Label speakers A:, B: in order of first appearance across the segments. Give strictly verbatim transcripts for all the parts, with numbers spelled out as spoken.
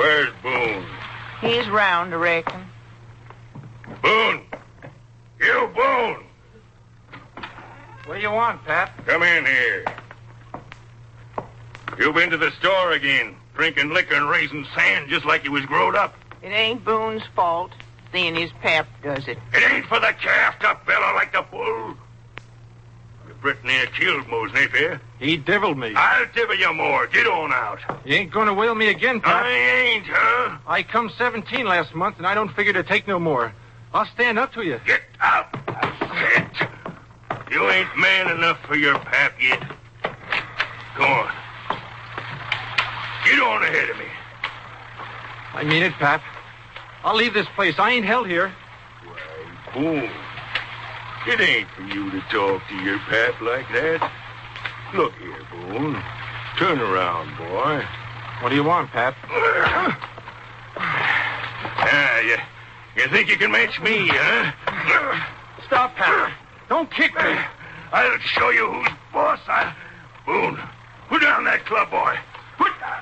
A: Where's Boone?
B: He's round, I reckon.
A: Boone! You, Boone!
C: What do you want, Pap?
A: Come in here. You been to the store again, drinking liquor and raising sand just like you was growed up.
B: It ain't Boone's fault. Seeing his pap does it.
A: It ain't for the calf to bellow like the bull. You Britain ain't killed Mose Napier.
C: He deviled me.
A: I'll divil you more. Get on out.
C: You ain't gonna whale me again, Pap.
A: I ain't, huh?
C: I come seventeen last month, and I don't figure to take no more. I'll stand up to you.
A: Get out. Shit. You ain't man enough for your pap yet. Go on. Get on ahead of me.
C: I mean it, Pap. I'll leave this place. I ain't held here.
A: Why, Boone, it ain't for you to talk to your pap like that. Look here, Boone. Turn around, boy.
C: What do you want, Pap?
A: Ah, you, you think you can match me, huh?
C: Stop, Pap. Don't kick me.
A: I'll show you who's boss. I... Boone, put down that club, boy. Put down.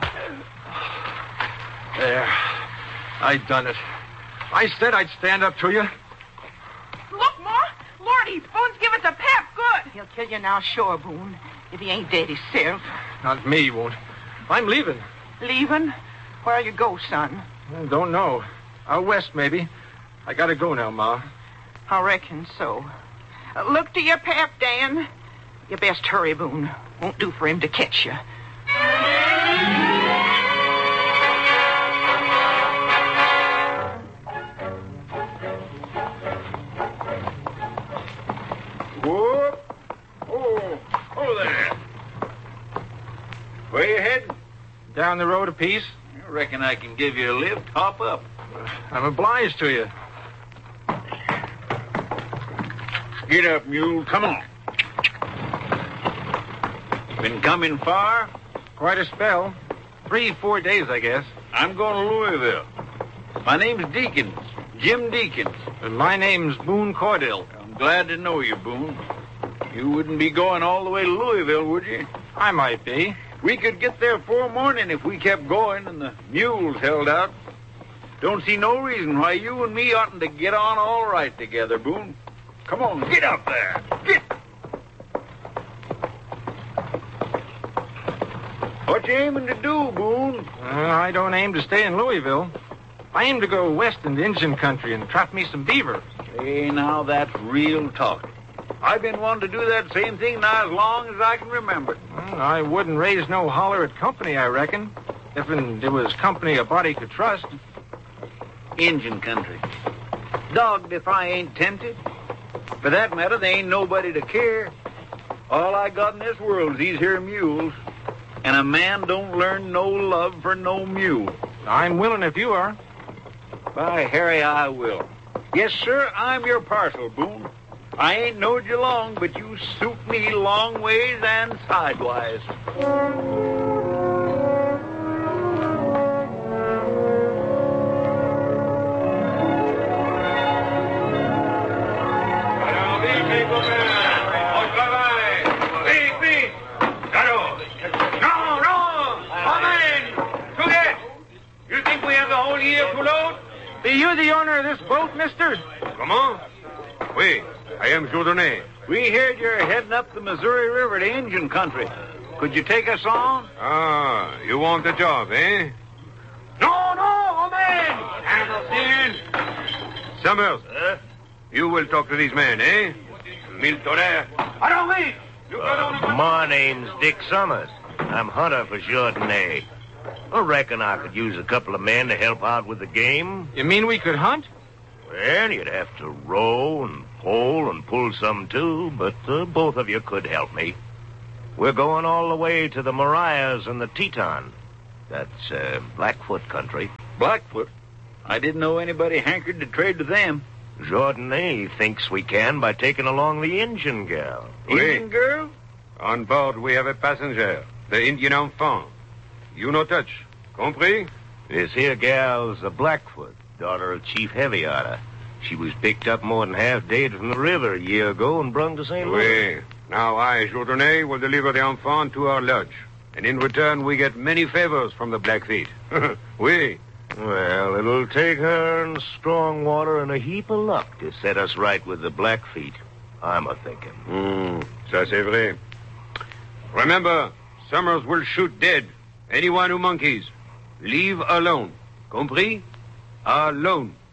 C: There. I done it. I said I'd stand up to you.
D: Look, Ma. Lordy, Boone's giving to Pap good.
B: He'll kill you now, sure, Boone, if he ain't dead himself.
C: Not me, he won't. I'm leaving.
B: Leaving? Where you go, son?
C: I don't know. Out west, maybe. I gotta go now, Ma.
B: I reckon so. Uh, look to your pap, Dan. You best hurry, Boone. Won't do for him to catch you.
A: Whoop. Oh, oh there. Where you heading?
C: Down the road a piece.
A: I reckon I can give you a lift. Hop up.
C: I'm obliged to you.
A: Get up, mule. Come on. Been coming far?
C: Quite a spell. Three, four days, I guess.
A: I'm going to Louisville. My name's Deacons. Jim Deacons.
C: And my name's Boone Cordell.
A: I'm glad to know you, Boone. You wouldn't be going all the way to Louisville, would you?
C: I might be.
A: We could get there before morning if we kept going and the mules held out. Don't see no reason why you and me oughtn't to get on all right together, Boone. Come on, get up there. Get. What you aiming to do, Boone?
C: Uh, I don't aim to stay in Louisville. I aim to go west into Indian country and trap me some beaver.
A: Hey, now that's real talk. I've been wanting to do that same thing now as long as I can remember.
C: Well, I wouldn't raise no holler at company, I reckon. If it was company a body could trust.
A: Indian country. Dogged if I ain't tempted. For that matter, there ain't nobody to care. All I got in this world is these here mules. And a man don't learn no love for no mule.
C: I'm willing if you are.
A: By Harry, I will. Yes, sir, I'm your parcel, Boone. I ain't knowed you long, but you suit me long ways and sidewise.
C: Are you the owner of this boat, mister?
E: Comment? Oui, I am Jourdain.
A: We heard you're heading up the Missouri River to Indian country. Could you take us on?
E: Ah, you want the job, eh?
A: No, no, man! Hamilton!
E: Summers, uh, you will talk to these men, eh? Miltoner.
A: I don't wait!
F: Uh, my name's Dick Summers. I'm hunter for Jourdain. I reckon I could use a couple of men to help out with the game.
C: You mean we could hunt?
F: Well, you'd have to row and pole and pull some, too, but uh, both of you could help me. We're going all the way to the Marias and the Teton. That's uh, Blackfoot country.
A: Blackfoot? I didn't know anybody hankered to trade to them.
F: Jourdain thinks we can by taking along the Indian girl.
E: Oui.
A: Indian girl?
E: On board, we have a passenger, the Indian enfant. You no touch. Compris?
F: This here gal's a Blackfoot, daughter of Chief Heavyotter. She was picked up more than half dead from the river a year ago and brung to Saint Louis.
E: Oui. Now I, Jourdain, will deliver the enfant to our lodge. And in return, we get many favors from the Blackfeet. We.
F: Well, it'll take her and strong water and a heap of luck to set us right with the Blackfeet. I'm a-thinking.
E: Hmm, ça c'est vrai. Remember, Summers will shoot dead anyone who monkeys. Leave alone. Compris? Alone.